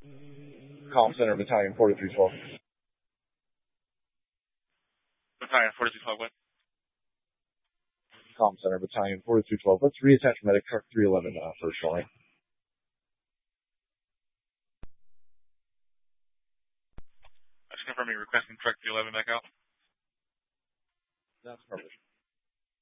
Comm Center, Battalion 4312. Battalion 4212, what? Comm Center, Battalion 4212. Let's reattach medic truck 311 first, shall we? Just confirming requesting truck 311 back out. That's perfect.